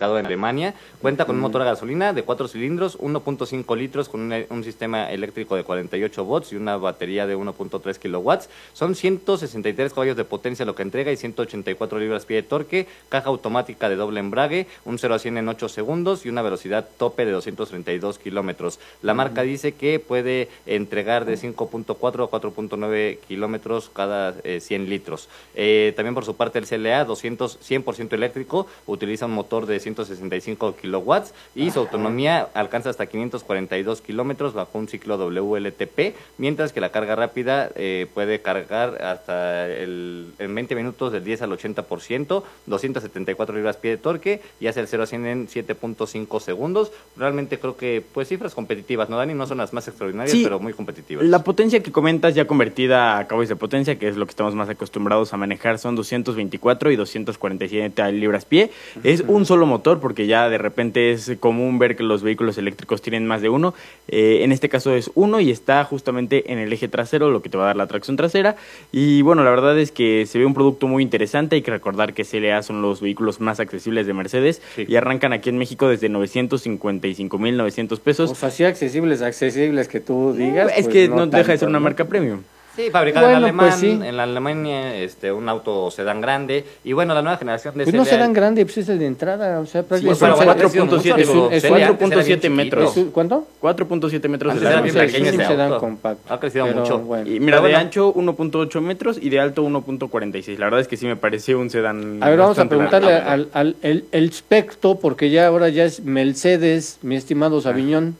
fabricado en Alemania. Cuenta con un motor a gasolina de 4 cilindros, 1.5 litros con un sistema eléctrico de 48 volts y una batería de 1.3 kilowatts. Son 163 caballos de potencia lo que entrega y 184 libras-pie de torque, caja automática de doble embrague, un 0 a 100 en 8 segundos y una velocidad tope de 232 kilómetros. La marca dice que puede entregar de 5.4 a 4.9 kilómetros cada 100 litros. También por su parte el CLA 100% eléctrico, utiliza un motor de 165 kilowatts y su autonomía alcanza hasta 542 kilómetros bajo un ciclo WLTP, mientras que la carga rápida puede cargar hasta en 20 minutos del 10 al 80%, 274 libras-pie de torque y hace el 0 a 100 en 7.5 segundos. Realmente creo que pues cifras competitivas, ¿no, Dani? No son las más extraordinarias, sí, pero muy competitivas. La potencia que comentas ya convertida a caballos de potencia, que es lo que estamos más acostumbrados a manejar, son 224 y 247 libras-pie. Es un solo motor, porque ya de repente es común ver que los vehículos eléctricos tienen más de uno. En este caso es uno y está justamente en el eje trasero, lo que te va a dar la tracción trasera. Y bueno, la verdad es que se ve un producto muy interesante. Hay que recordar que CLA son los vehículos más accesibles de Mercedes, sí, y arrancan aquí en México desde 955,900 pesos. O sea, sí accesibles que tú digas. Es pues que no deja de ser una marca premium. Sí, fabricado en Alemania, pues sí, en la Alemania, un auto sedán grande, y bueno, la nueva generación de pues no sedán grande, pues es el de entrada, o sea, prácticamente sí, 4.7 metros. ¿Cuánto? 4.7 metros. Antes era bien pequeño ese sedán compacto. Ha crecido mucho. Bueno. Y mira, de ancho 1.8 metros y de alto 1.46. La verdad es que sí me pareció un sedán. A ver, vamos a preguntarle al Specto, porque ya ahora ya es Mercedes, mi estimado Sabiñón.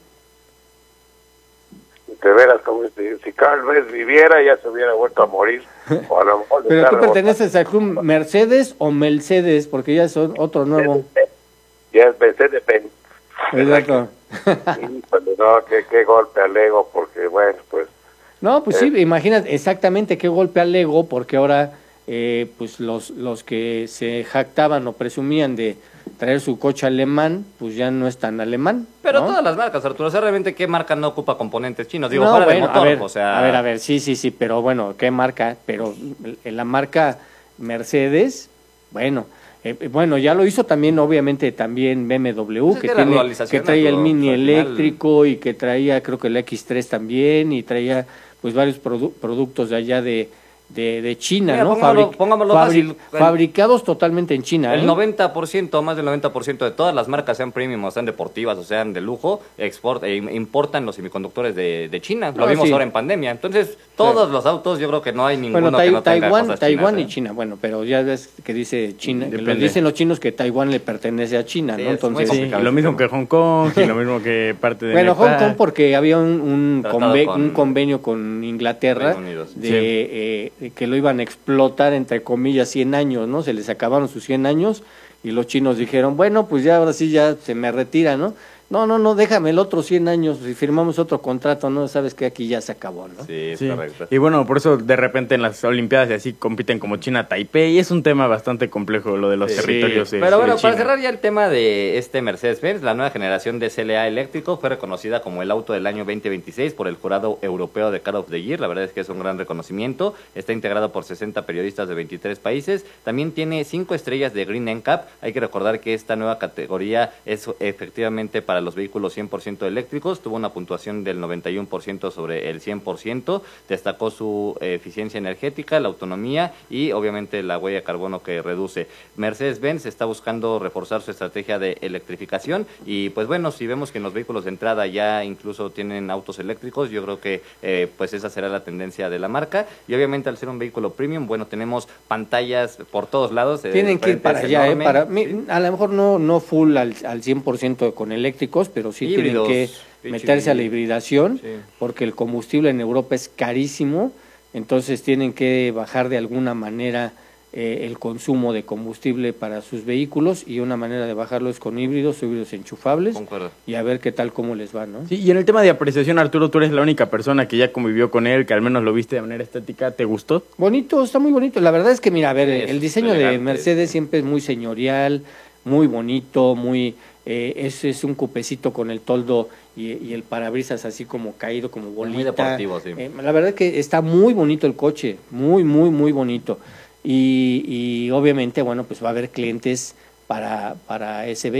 De veras, como si cada vez viviera ya se hubiera vuelto a morir. O a lo mejor pero tú perteneces al club Mercedes o Mercedes, porque ya son otro nuevo. Ya es Mercedes-Benz. Exacto. Sí, pues no, qué golpe al ego, porque bueno, pues. No, pues sí, imagínate exactamente qué golpe al ego, porque ahora pues los que se jactaban o presumían de traer su coche alemán, pues ya no es tan alemán. Pero ¿no? todas las marcas, Arturo, o sea, realmente ¿qué marca no ocupa componentes chinos? Digo, no, fuera bueno, de motor, a ver, o sea... A ver, sí, pero bueno, ¿qué marca? Pero en la marca Mercedes, bueno, ya lo hizo también, obviamente, también BMW, pues que traía el Mini eléctrico y que traía, creo que el X3 también, y traía pues varios productos de allá de China. Mira, ¿no? Pongámoslo fácil. Fabricados totalmente en China. El 90%, más del 90% de todas las marcas, sean premium o sean deportivas o sean de lujo, importan los semiconductores de China. Lo vimos ahora en pandemia. Entonces, todos los autos, yo creo que no hay ninguno que no tenga cosas Taiwán chinas, y China. Bueno, pero ya ves que dice China. Dicen los chinos que Taiwán le pertenece a China, ¿no? Entonces, sí, lo mismo que Hong Kong y lo mismo que parte de Nepal. Hong Kong porque había un convenio con Inglaterra de que lo iban a explotar, entre comillas, 100 años, ¿no? Se les acabaron sus 100 años y los chinos dijeron, bueno, pues ya ahora sí ya se me retira, ¿no? No, déjame el otro 100 años y firmamos otro contrato, ¿no? Sabes que aquí ya se acabó, ¿no? Sí, correcto. Y bueno, por eso de repente en las Olimpiadas y así compiten como China, Taipei, y es un tema bastante complejo lo de los territorios de Pero bueno, de China. Para cerrar ya el tema de Mercedes-Benz, la nueva generación de CLA eléctrico fue reconocida como el auto del año 2026 por el jurado europeo de Car of the Year. La verdad es que es un gran reconocimiento. Está integrado por 60 periodistas de 23 países. También tiene 5 estrellas de Green NCAP. Hay que recordar que esta nueva categoría es efectivamente para los vehículos 100% eléctricos. Tuvo una puntuación del 91% sobre el 100%. Destacó su eficiencia energética, la autonomía y obviamente la huella de carbono que reduce. Mercedes-Benz está buscando reforzar su estrategia de electrificación y pues bueno, si vemos que en los vehículos de entrada ya incluso tienen autos eléctricos, yo creo que pues esa será la tendencia de la marca y obviamente al ser un vehículo premium, bueno, tenemos pantallas por todos lados. Tienen que ir para allá, ¿sí? A lo mejor no full al 100% con eléctricos, pero sí híbridos, tienen que meterse a la hibridación, porque el combustible en Europa es carísimo, entonces tienen que bajar de alguna manera el consumo de combustible para sus vehículos y una manera de bajarlo es con híbridos enchufables. Concuerdo. Y a ver qué tal cómo les va, ¿no? Sí, y en el tema de apreciación, Arturo, tú eres la única persona que ya convivió con él, que al menos lo viste de manera estética, ¿te gustó? Bonito, está muy bonito, la verdad es que mira, a ver, el diseño elegante de Mercedes siempre es muy señorial, muy bonito, muy... es un cupecito con el toldo y el parabrisas así como caído, como bolita. Muy deportivo, sí. La verdad es que está muy bonito el coche, muy bonito. Y obviamente, bueno, pues va a haber clientes para ese